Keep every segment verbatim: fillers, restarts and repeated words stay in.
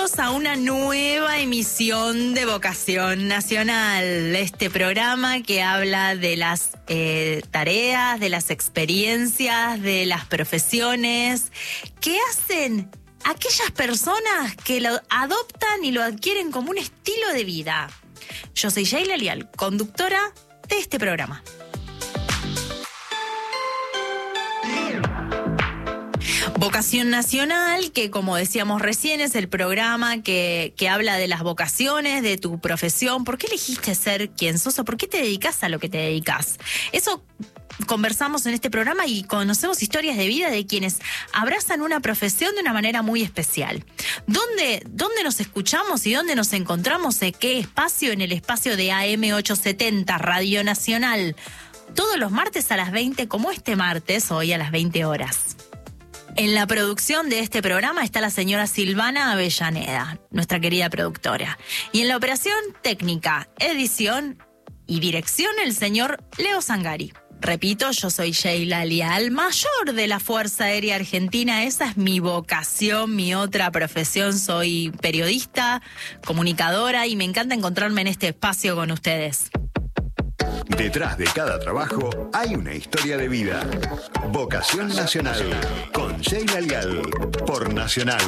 Bienvenidos a una nueva emisión de Vocación Nacional, este programa que habla de las eh, tareas, de las experiencias, de las profesiones que hacen aquellas personas que lo adoptan y lo adquieren como un estilo de vida. Yo soy Sheila Lial, conductora de este programa. Vocación Nacional, que como decíamos recién es el programa que, que habla de las vocaciones, de tu profesión. ¿Por qué elegiste ser quien sos o por qué te dedicas a lo que te dedicas? Eso conversamos en este programa y conocemos historias de vida de quienes abrazan una profesión de una manera muy especial. ¿Dónde, dónde nos escuchamos y dónde nos encontramos? ¿En qué espacio? En el espacio de A M ochocientos setenta, Radio Nacional. Todos los martes a las veinte, como este martes, hoy a las veinte horas. En la producción de este programa está la señora Silvana Avellaneda, nuestra querida productora. Y en la operación técnica, edición y dirección, el señor Leo Zangari. Repito, yo soy Sheila Lial, mayor de la Fuerza Aérea Argentina. Esa es mi vocación, mi otra profesión. Soy periodista, comunicadora y me encanta encontrarme en este espacio con ustedes. Detrás de cada trabajo hay una historia de vida. Vocación Nacional con Sheila Lial por Nacional.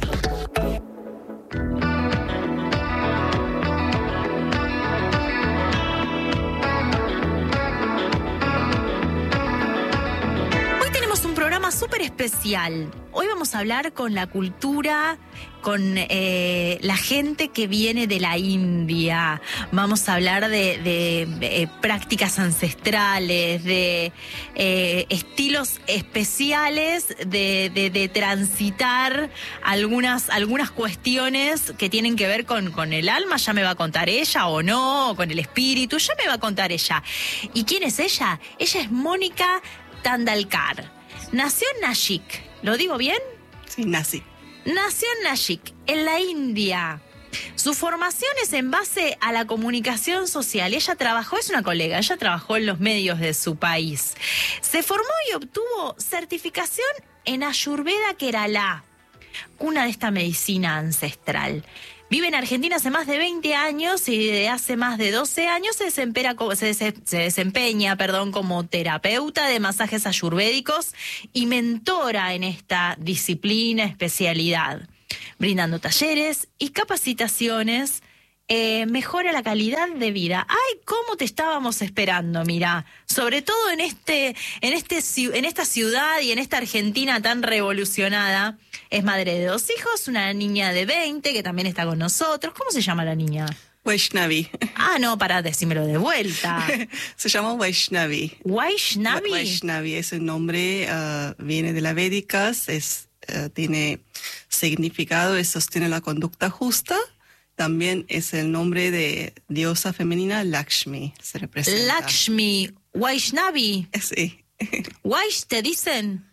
Hoy tenemos un programa súper especial. Hoy vamos a hablar con la cultura, con eh, la gente que viene de la India. Vamos a hablar de, de, de eh, prácticas ancestrales, de eh, estilos especiales de, de, de transitar algunas, algunas cuestiones que tienen que ver con, con el alma. Ya me va a contar ella o no, o con el espíritu, ya me va a contar ella. ¿Y quién es ella? Ella es Mónica Tandalkar. Nació en Nashik. ¿Lo digo bien? Sí, nací. Nació en Nashik, en la India. Su formación es en base a la comunicación social. Ella trabajó, es una colega, ella trabajó en los medios de su país. Se formó y obtuvo certificación en Ayurveda Kerala, cuna de esta medicina ancestral. Vive en Argentina hace más de veinte años y desde hace más de doce años se desempeña, se, se desempeña perdón, como terapeuta de masajes ayurvédicos y mentora en esta disciplina, especialidad, brindando talleres y capacitaciones. Eh, mejora la calidad de vida. ¡Ay, cómo te estábamos esperando! Mira, sobre todo en este, en este, en esta ciudad y en esta Argentina tan revolucionada. Es madre de dos hijos, una niña de veinte que también está con nosotros. ¿Cómo se llama la niña? Vaishnavi. Ah, no, pará, decímelo de vuelta. Se llama Vaishnavi. ¿Vaishnavi? Vaishnavi, ese nombre uh, viene de la Védicas, es, uh, tiene significado, es sostiene la conducta justa. También es el nombre de diosa femenina Lakshmi, se representa. Lakshmi, Vaishnavi. Sí. Vaish, ¿te dicen?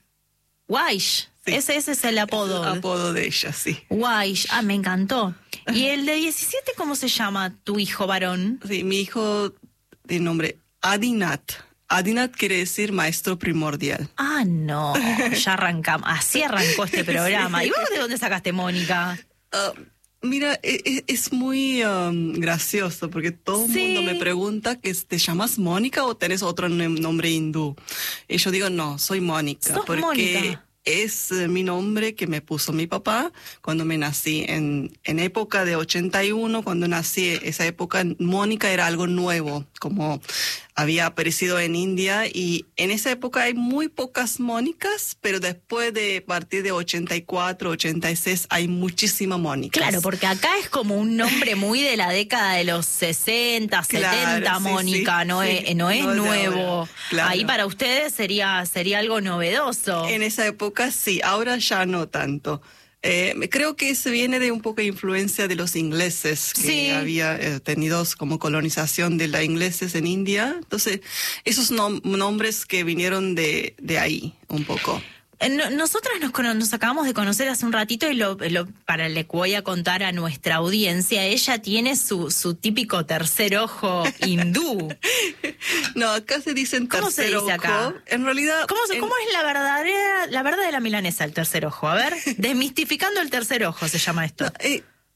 Vaish. Sí. Ese, ese es el apodo. El apodo de ella, sí. Vaish, ah, me encantó. ¿Y el de diecisiete, cómo se llama tu hijo varón? Sí, mi hijo de nombre Adinath. Adinath quiere decir maestro primordial. Ah, no, ya arrancamos. Así arrancó este programa. Sí. ¿Y vos de dónde sacaste, Mónica? Uh, Mira, es, es muy um, gracioso porque todo el sí. mundo me pregunta que te llamas Mónica o tenés otro nombre hindú. Y yo digo, no, soy Mónica. ¿Sos porque Mónica? Es uh, mi nombre que me puso mi papá cuando me nací. En, en época de ochenta y uno, cuando nací, esa época, Mónica era algo nuevo, como había aparecido en India, y en esa época hay muy pocas Mónicas, pero después de partir de ochenta y cuatro, ochenta y seis hay muchísimas Mónicas. Claro, porque acá es como un nombre muy de la década de los sesenta, claro, setenta, sí, Mónica, sí, no, sí, es, no es no nuevo. Claro. Ahí para ustedes sería, sería algo novedoso. En esa época sí, ahora ya no tanto. Eh, creo que se viene de un poco de influencia de los ingleses, que sí. había eh, tenido como colonización de los ingleses en India. Entonces, esos nom- nombres que vinieron de, de ahí un poco. Nosotras nos, nos acabamos de conocer hace un ratito y lo, lo para le voy a contar a nuestra audiencia. Ella tiene su, su típico tercer ojo hindú. No, acá se dicen tercer ¿Cómo se dice ojo. Acá? En realidad... ¿Cómo, se, en... ¿Cómo es la verdadera, la verdad de la milanesa, el tercer ojo? A ver, desmistificando el tercer ojo se llama esto. No, eh,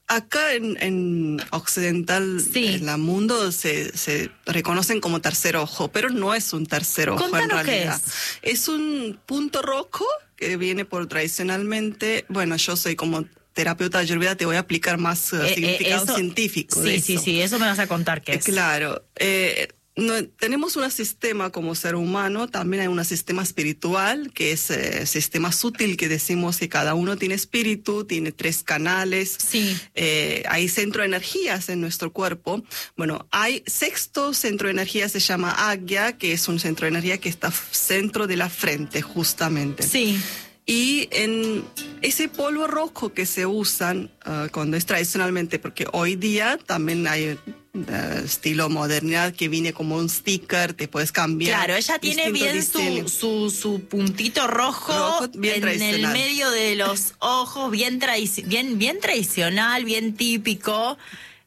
acá en, en occidental, sí. en el mundo, se, se reconocen como tercer ojo, pero no es un tercer ojo. Contanos en realidad. qué es. Es un punto rojo que viene por tradicionalmente, bueno, yo soy como terapeuta ayurveda, te voy a aplicar más uh, eh, significado eh, eso, científico. Sí, de sí, eso. sí, eso me vas a contar qué es. Claro. Eh, No, tenemos un sistema como ser humano, también hay un sistema espiritual, que es el eh, sistema sutil, que decimos que cada uno tiene espíritu, tiene tres canales, sí. eh, hay centro de energías en nuestro cuerpo. Bueno, hay sexto centro de energía, se llama Agya, que es un centro de energía que está centro de la frente, justamente. Sí. Y en ese polvo rojo que se usan uh, cuando es tradicionalmente, porque hoy día también hay uh, estilo modernidad que viene como un sticker, te puedes cambiar. Claro, ella tiene bien su, su, su puntito rojo, rojo bien en el medio de los ojos, bien, tradici bien, bien tradicional, bien típico.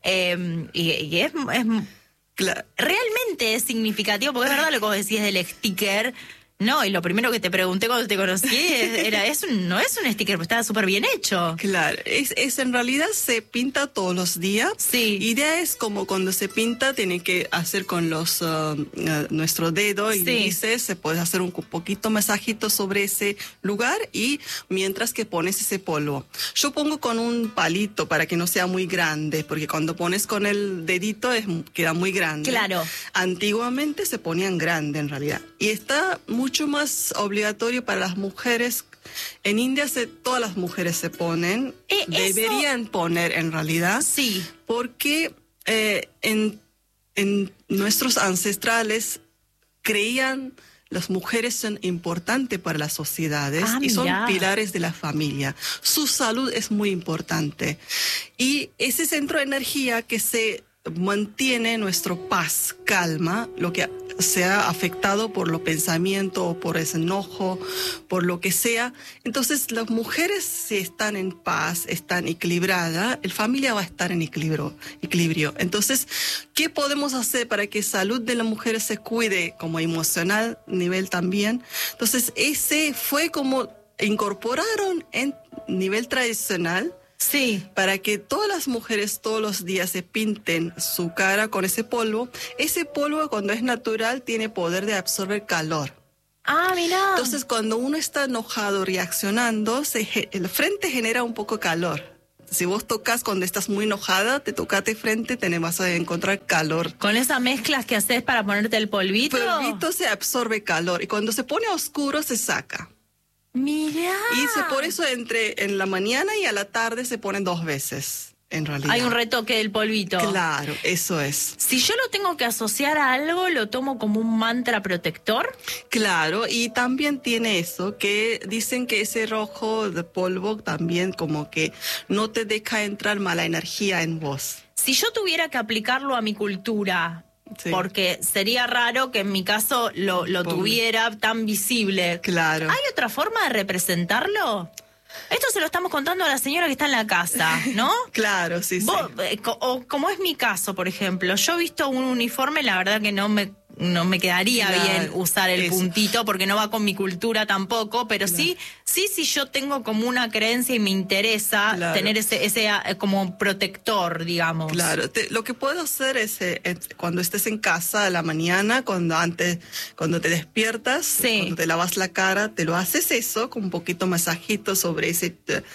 Eh, y, y es, es claro. Realmente es significativo, porque es verdad lo que vos decís del sticker. No, y lo primero que te pregunté cuando te conocí era, es un, no es un sticker, pero estaba súper bien hecho. Claro, es, es en realidad se pinta todos los días. Sí. La idea es como cuando se pinta, tiene que hacer con los uh, uh, nuestro dedo y sí. dices, se puede hacer un poquito masajito sobre ese lugar y mientras que pones ese polvo. Yo pongo con un palito para que no sea muy grande, porque cuando pones con el dedito es, queda muy grande. Claro. Antiguamente se ponían grande en realidad. Y está muy mucho más obligatorio para las mujeres. En India se, todas las mujeres se ponen, eh, deberían eso... poner en realidad, sí. porque eh, en, en nuestros ancestrales creían las mujeres son importantes para las sociedades ah, y son mira. pilares de la familia. Su salud es muy importante. Y ese centro de energía que se mantiene nuestro paz, calma, lo que se ha afectado por los pensamientos o por ese enojo, por lo que sea. Entonces, las mujeres, si están en paz, están equilibradas, la familia va a estar en equilibrio. equilibrio. Entonces, ¿qué podemos hacer para que la salud de las mujeres se cuide como emocional nivel también? Entonces, ese fue como incorporaron en nivel tradicional. Sí. Para que todas las mujeres todos los días se pinten su cara con ese polvo. Ese polvo, cuando es natural, tiene poder de absorber calor. Ah, mira. Entonces, cuando uno está enojado, reaccionando, se, el frente genera un poco calor. Si vos tocas cuando estás muy enojada, te tocaste frente, te vas a encontrar calor. ¿Con esas mezclas que haces para ponerte el polvito? El polvito se absorbe calor y cuando se pone oscuro se saca. Mira. Y se, por eso entre en la mañana y a la tarde se ponen dos veces, en realidad. Hay un retoque del polvito. Claro, eso es. Si yo lo tengo que asociar a algo, ¿lo tomo como un mantra protector? Claro, y también tiene eso, que dicen que ese rojo de polvo también como que no te deja entrar mala energía en vos. Si yo tuviera que aplicarlo a mi cultura... Sí. Porque sería raro que en mi caso lo, lo tuviera tan visible. Claro. ¿Hay otra forma de representarlo? Esto se lo estamos contando a la señora que está en la casa, ¿no? Claro, sí, Vos, sí. Eh, o como es mi caso, por ejemplo, yo he visto un uniforme, la verdad que no me... no me quedaría claro, bien usar el eso. puntito porque no va con mi cultura tampoco, pero claro. sí, sí, sí yo tengo como una creencia y me interesa claro. tener ese, ese como protector, digamos. Claro, te, lo que puedo hacer es, eh, es cuando estés en casa a la mañana, cuando antes, cuando te despiertas, sí. cuando te lavas la cara, te lo haces eso, con un poquito masajito sobre ese,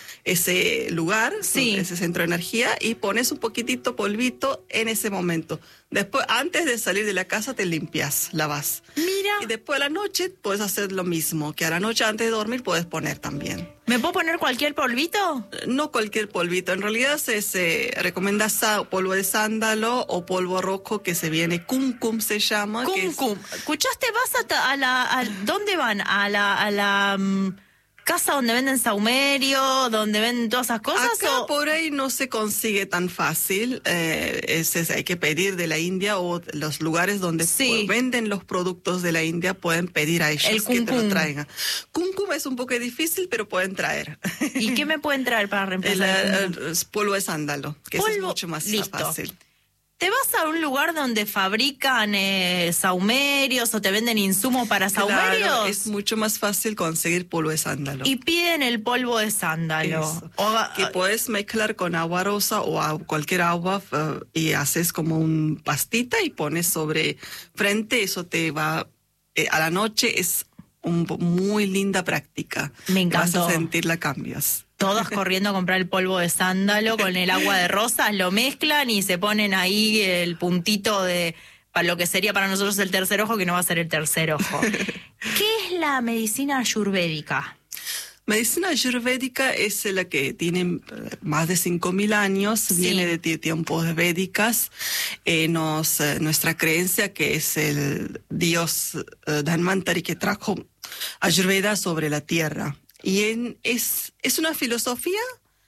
ese lugar, sí. ese centro de energía, y pones un poquitito polvito en ese momento. Después, antes de salir de la casa, te limpias, lavas. Mira. Y después a la noche puedes hacer lo mismo, que a la noche antes de dormir puedes poner también. ¿Me puedo poner cualquier polvito? No cualquier polvito. En realidad se, se recomienda polvo de sándalo o polvo rojo que se viene, kumkum se llama. Kumkum. Es... ¿Escuchaste? ¿Vas a, a la... A, ¿Dónde van? A la... A la um... casa donde venden saumerio, donde venden todas esas cosas? Acá o... por ahí no se consigue tan fácil. Eh, es, es, hay que pedir de la India o los lugares donde sí. venden los productos de la India pueden pedir a ellos el que cum te lo traigan. Kumkum es un poco difícil, pero pueden traer. ¿Y qué me pueden traer para reemplazar el, el, el polvo de sándalo, que polvo, eso es mucho más listo. fácil. ¿Te vas a un lugar donde fabrican eh, sahumerios o te venden insumos para sahumerios? Claro, es mucho más fácil conseguir polvo de sándalo. Y piden el polvo de sándalo. O, que puedes mezclar con agua rosa o a cualquier agua uh, y haces como un pastita y pones sobre frente. Eso te va eh, a la noche. Es un, muy linda práctica. Me encantó. Vas a sentir la cambios. Todas corriendo a comprar el polvo de sándalo con el agua de rosas, lo mezclan y se ponen ahí el puntito de para lo que sería para nosotros el tercer ojo, que no va a ser el tercer ojo. ¿Qué es la medicina ayurvédica? Medicina ayurvédica es la que tiene más de cinco mil años, sí. Viene de tiempos védicas. Eh, nos, eh, nuestra creencia que es el dios eh, Dhanvantari que trajo Ayurveda sobre la tierra. Y en, es, es una filosofía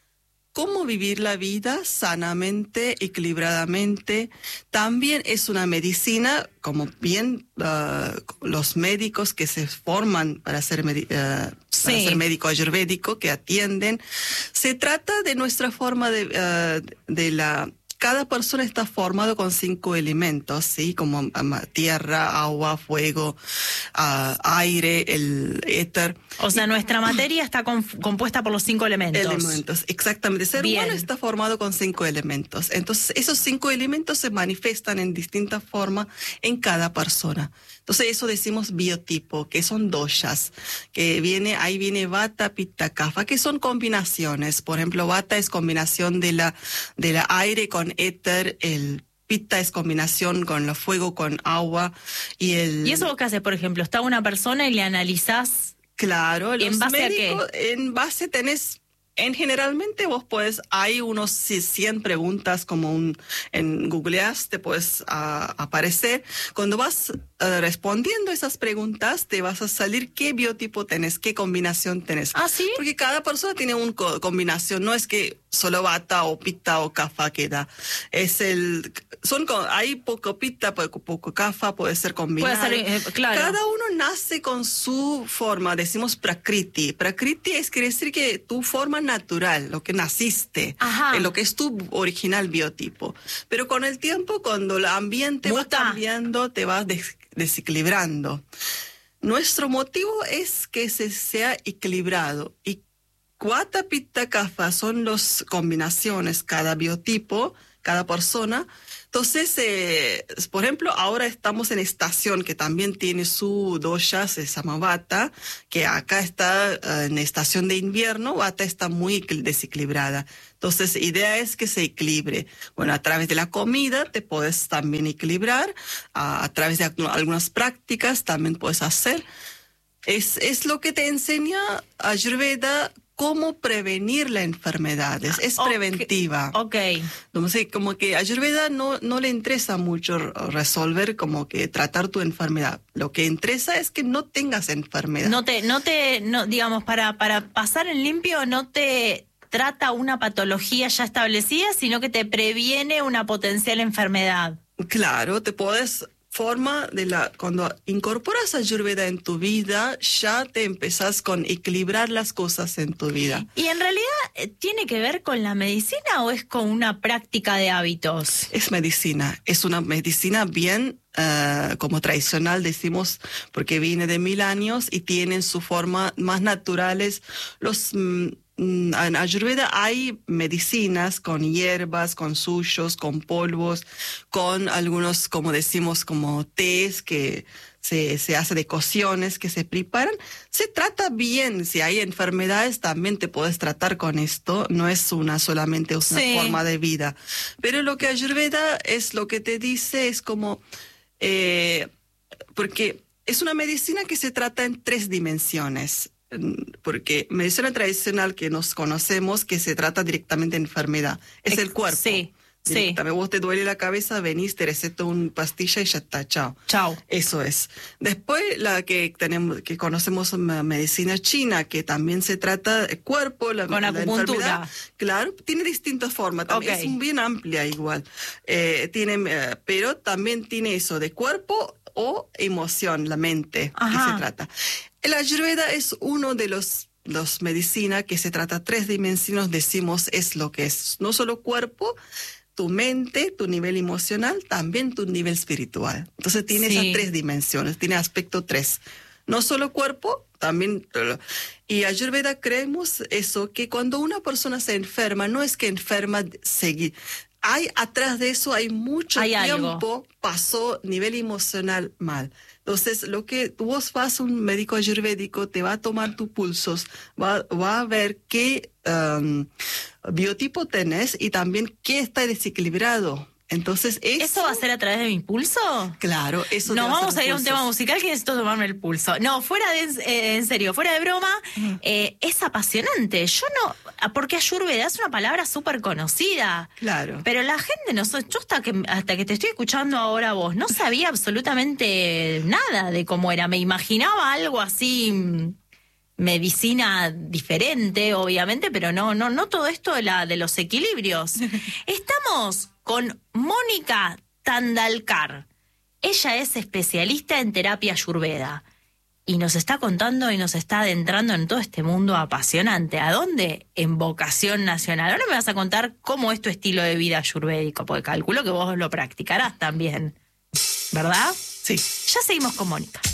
cómo vivir la vida sanamente, equilibradamente. También es una medicina, como bien uh, los médicos que se forman para ser, uh, sí. para ser médico ayurvédico, que atienden. Se trata de nuestra forma de, uh, de la... Cada persona está formado con cinco elementos, ¿sí? Como um, tierra, agua, fuego, uh, aire, el éter. O sea, y, nuestra materia está conf- compuesta por los cinco elementos. Elementos, exactamente. El ser Bien. humano está formado con cinco elementos. Entonces, esos cinco elementos se manifiestan en distintas formas en cada persona. Entonces, eso decimos biotipo, que son doshas, que viene, ahí viene vata, pitta, kapha, que son combinaciones. Por ejemplo, vata es combinación de la, de la aire con éter, el pitta es combinación con el fuego, con agua, y el... ¿Y eso vos qué haces, por ejemplo? Está una persona y le analizás. Claro, los ¿En base médicos, a qué? En base tenés... En generalmente vos puedes, hay unos cien preguntas como un, en googleas te puedes uh, aparecer. Cuando vas uh, respondiendo esas preguntas, te vas a salir qué biotipo tenés, qué combinación tenés. ¿Ah, sí? Porque cada persona tiene una co- combinación, no es que solo vata o pitta o kapha queda. Es el, son, hay poco pitta, poco, poco kapha, puede ser combinado. Puede ser, eh, claro. Cada uno nace con su forma, decimos prakriti. Prakriti es quiere decir que tu forma natural, lo que naciste, en lo que es tu original biotipo. Pero con el tiempo, cuando el ambiente Muta. va cambiando, te vas des- desequilibrando. Nuestro motivo es que se sea equilibrado. Y Vata, Pitta, Kapha son las combinaciones, cada biotipo, cada persona. Entonces, eh, por ejemplo, ahora estamos en estación que también tiene su dosha, se llama Vata, que acá está uh, en estación de invierno, Vata está muy desequilibrada. Entonces, la idea es que se equilibre. Bueno, a través de la comida te puedes también equilibrar, a, a través de algunas prácticas también puedes hacer. Es, es lo que te enseña Ayurveda, cómo prevenir las enfermedades. Es okay. preventiva. Ok. Entonces, como que a Ayurveda no, no le interesa mucho resolver, como que tratar tu enfermedad. Lo que interesa es que no tengas enfermedad. No te, no te, no, digamos, para, para pasar en limpio no te trata una patología ya establecida, sino que te previene una potencial enfermedad. Claro, te puedes... forma de la cuando incorporas Ayurveda en tu vida, ya te empezás con equilibrar las cosas en tu vida. ¿Y en realidad tiene que ver con la medicina o es con una práctica de hábitos? Es medicina, es una medicina bien uh, como tradicional, decimos, porque viene de mil años y tienen su forma más naturales. Los mm, En Ayurveda hay medicinas con hierbas, con suyos, con polvos, con algunos, como decimos, como tés que se, se hace de cocciones que se preparan. Se trata bien. Si hay enfermedades, también te puedes tratar con esto. No es una solamente una sí. forma de vida. Pero lo que Ayurveda es lo que te dice, es como... Eh, porque es una medicina que se trata en tres dimensiones. Porque medicina tradicional que nos conocemos, que se trata directamente de enfermedad, es el cuerpo. Sí, sí. Vos te duele la cabeza, venís, te receto una pastilla y ya está, chao. Chao. Eso es. Después la que tenemos, que conocemos medicina china, que también se trata del cuerpo, la, con la acupuntura. Claro, tiene distintas formas, también okay. es bien amplia igual. Eh, tiene, eh, pero también tiene eso de cuerpo o emoción, la mente, Ajá. que se trata. El Ayurveda es uno de los, los medicinas que se trata tres dimensiones, decimos, es lo que es. No solo cuerpo, tu mente, tu nivel emocional, también tu nivel espiritual. Entonces tiene Sí. esas tres dimensiones, tiene aspecto tres. No solo cuerpo, también... Y Ayurveda creemos eso, que cuando una persona se enferma, no es que enferma seguir. Hay atrás de eso, hay mucho Hay algo. tiempo, pasó nivel emocional mal. Entonces, lo que vos vas a un médico ayurvédico, te va a tomar tus pulsos, va, va a ver qué um, biotipo tenés y también qué está desequilibrado. Entonces, eso, ¿Eso va a ser a través de mi pulso? claro, eso te Nos va a vamos hacer a ir a un pulsos. tema musical que necesito tomarme el pulso. No, fuera de, eh, en serio, fuera de broma, eh, es apasionante. Yo no, porque Ayurveda es una palabra súper conocida. Claro. Pero la gente, no so- yo hasta que, hasta que te estoy escuchando ahora vos, no sabía absolutamente nada de cómo era. Me imaginaba algo así, mm, medicina diferente, obviamente, pero no, no, no todo esto de, la, de los equilibrios. Estamos con Mónica Tandalkar. Ella es especialista en terapia ayurveda y nos está contando y nos está adentrando en todo este mundo apasionante. ¿A dónde? En Vocación Nacional. Ahora me vas a contar cómo es tu estilo de vida ayurvédico, porque calculo que vos lo practicarás también, ¿verdad? Sí. Ya seguimos con Mónica.